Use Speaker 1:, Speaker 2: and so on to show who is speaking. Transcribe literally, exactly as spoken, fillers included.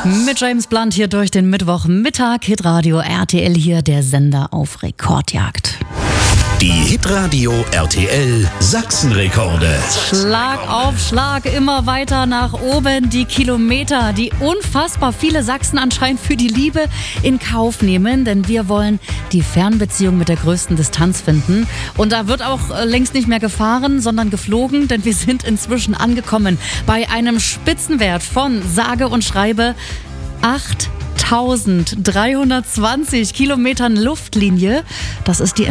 Speaker 1: Mit James Blunt hier durch den Mittwochmittag. Hitradio R T L hier, der Sender auf Rekordjagd.
Speaker 2: Die Hitradio R T L Sachsenrekorde.
Speaker 1: Schlag auf Schlag, immer weiter nach oben die Kilometer, die unfassbar viele Sachsen anscheinend für die Liebe in Kauf nehmen, denn wir wollen die Fernbeziehung mit der größten Distanz finden. Und da wird auch längst nicht mehr gefahren, sondern geflogen, denn wir sind inzwischen angekommen bei einem Spitzenwert von sage und schreibe achttausenddreihundertzwanzig Kilometern Luftlinie. Das ist die